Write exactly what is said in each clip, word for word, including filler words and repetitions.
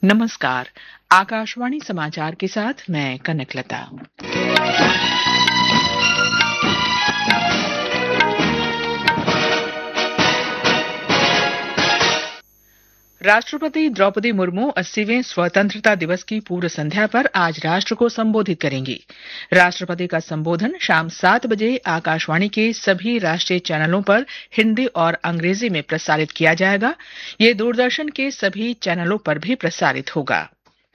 नमस्कार। आकाशवाणी समाचार के साथ मैं कनकलता। राष्ट्रपति द्रौपदी मुर्मू अस्सीवें स्वतंत्रता दिवस की पूर्व संध्या पर आज राष्ट्र को संबोधित करेंगी। राष्ट्रपति का संबोधन शाम सात बजे आकाशवाणी के सभी राष्ट्रीय चैनलों पर हिंदी और अंग्रेजी में प्रसारित किया जाएगा। ये दूरदर्शन के सभी चैनलों पर भी प्रसारित होगा।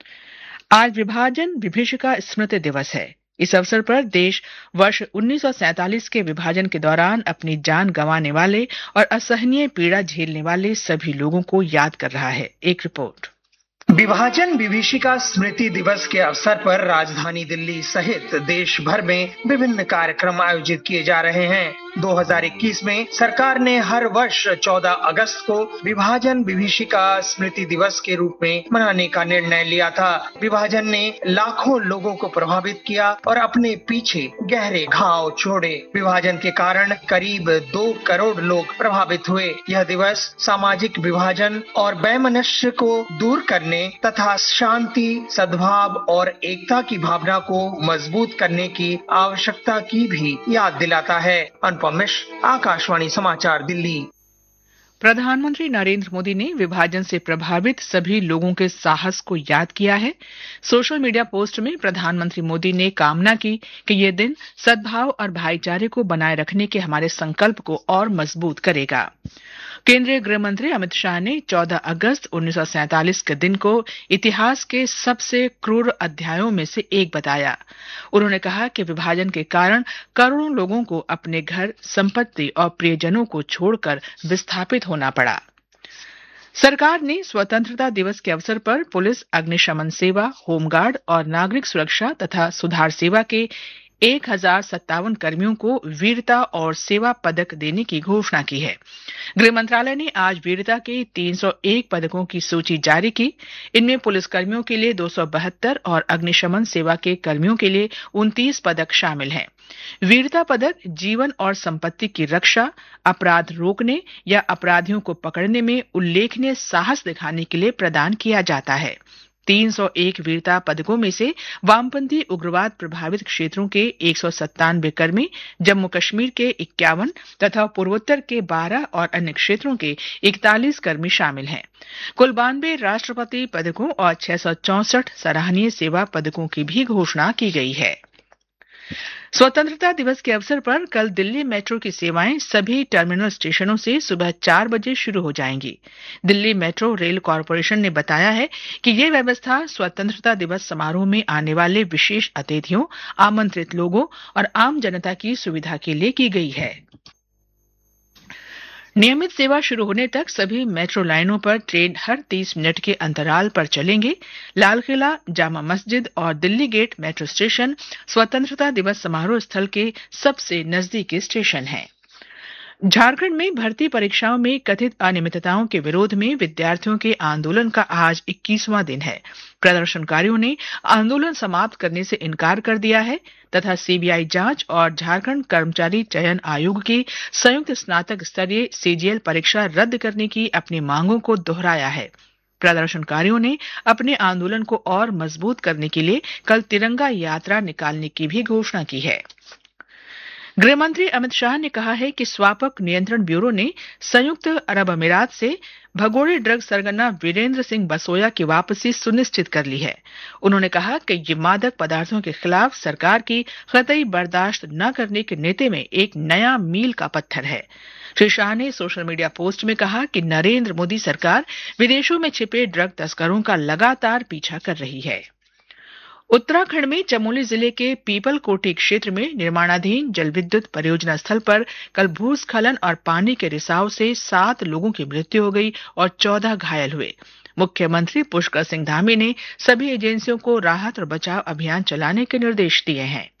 आज विभाजन विभीषिका स्मृति दिवस है। इस अवसर पर देश वर्ष उन्नीस सौ सैंतालीस के विभाजन के दौरान अपनी जान गंवाने वाले और असहनीय पीड़ा झेलने वाले सभी लोगों को याद कर रहा है। एक रिपोर्ट। विभाजन विभीषिका स्मृति दिवस के अवसर पर राजधानी दिल्ली सहित देश भर में विभिन्न कार्यक्रम आयोजित किए जा रहे हैं। दो हज़ार इक्कीस में सरकार ने हर वर्ष चौदह अगस्त को विभाजन विभीषिका स्मृति दिवस के रूप में मनाने का निर्णय लिया था। विभाजन ने लाखों लोगों को प्रभावित किया और अपने पीछे गहरे घाव छोड़े। विभाजन के कारण करीब दो करोड़ लोग प्रभावित हुए। यह दिवस सामाजिक विभाजन और वैमनस्य को दूर करने तथा शांति, सद्भाव और एकता की भावना को मजबूत करने की आवश्यकता की भी याद दिलाता है। अनुपम मिश्र, आकाशवाणी समाचार, दिल्ली। प्रधानमंत्री नरेंद्र मोदी ने विभाजन से प्रभावित सभी लोगों के साहस को याद किया है। सोशल मीडिया पोस्ट में प्रधानमंत्री मोदी ने कामना की कि ये दिन सद्भाव और भाईचारे को बनाए रखने के हमारे संकल्प को और मजबूत करेगा। केंद्रीय गृह मंत्री अमित शाह ने चौदह अगस्त उन्नीस सौ सैंतालीस के दिन को इतिहास के सबसे क्रूर अध्यायों में से एक बताया। उन्होंने कहा कि विभाजन के कारण करोड़ों लोगों को अपने घर, संपत्ति और प्रियजनों को छोड़कर विस्थापित होना पड़ा। सरकार ने स्वतंत्रता दिवस के अवसर पर पुलिस, अग्निशमन सेवा, होमगार्ड और नागरिक सुरक्षा तथा सुधार सेवा के एक हजार सत्तावन कर्मियों को वीरता और सेवा पदक देने की घोषणा की है। गृह मंत्रालय ने आज वीरता के तीन सौ एक पदकों की सूची जारी की। इनमें पुलिस कर्मियों के लिए दो सौ बहत्तर और अग्निशमन सेवा के कर्मियों के लिए उनतीस पदक शामिल हैं। वीरता पदक जीवन और संपत्ति की रक्षा, अपराध रोकने या अपराधियों को पकड़ने में उल्लेखनीय साहस दिखाने के लिए प्रदान किया जाता है। तीन सौ एक वीरता पदकों में से वामपंथी उग्रवाद प्रभावित क्षेत्रों के एक सौ सत्तानवे कर्मी, जम्मू कश्मीर के इक्यावन तथा पूर्वोत्तर के बारह और अन्य क्षेत्रों के इकतालीस कर्मी शामिल हैं। कुल बानवे राष्ट्रपति पदकों और छह सौ चौसठ सराहनीय सेवा पदकों की भी घोषणा की गई है। स्वतंत्रता दिवस के अवसर पर कल दिल्ली मेट्रो की सेवाएं सभी टर्मिनल स्टेशनों से सुबह चार बजे शुरू हो जाएंगी। दिल्ली मेट्रो रेल कॉरपोरेशन ने बताया है कि ये व्यवस्था स्वतंत्रता दिवस समारोह में आने वाले विशेष अतिथियों, आमंत्रित लोगों और आम जनता की सुविधा के लिए की गई है। नियमित सेवा शुरू होने तक सभी मेट्रो लाइनों पर ट्रेन हर तीस मिनट के अंतराल पर चलेंगे। लाल किला, जामा मस्जिद और दिल्ली गेट मेट्रो स्टेशन स्वतंत्रता दिवस समारोह स्थल के सबसे नजदीकी स्टेशन हैं। झारखंड में भर्ती परीक्षाओं में कथित अनियमितताओं के विरोध में विद्यार्थियों के आंदोलन का आज इक्कीसवां दिन है। प्रदर्शनकारियों ने आंदोलन समाप्त करने से इनकार कर दिया है तथा सीबीआई जांच और झारखंड कर्मचारी चयन आयोग की संयुक्त स्नातक स्तरीय सीजीएल परीक्षा रद्द करने की अपनी मांगों को दोहराया है। प्रदर्शनकारियों ने अपने आंदोलन को और मजबूत करने के लिए कल तिरंगा यात्रा निकालने की भी घोषणा की है। गृह मंत्री अमित शाह ने कहा है कि स्वापक नियंत्रण ब्यूरो ने संयुक्त अरब अमीरात से भगोड़े ड्रग सरगना वीरेंद्र सिंह बसोया की वापसी सुनिश्चित कर ली है। उन्होंने कहा कि ये मादक पदार्थों के खिलाफ सरकार की कतई बर्दाश्त न करने के नीति में एक नया मील का पत्थर है। श्री शाह ने सोशल मीडिया पोस्ट में कहा कि नरेंद्र मोदी सरकार विदेशों में छिपे ड्रग तस्करों का लगातार पीछा कर रही है। उत्तराखंड में चमोली जिले के पीपल कोठी क्षेत्र में निर्माणाधीन जल विद्युत परियोजना स्थल पर कल भूस्खलन और पानी के रिसाव से सात लोगों की मृत्यु हो गई और चौदह घायल हुए। मुख्यमंत्री पुष्कर सिंह धामी ने सभी एजेंसियों को राहत और बचाव अभियान चलाने के निर्देश दिए हैं।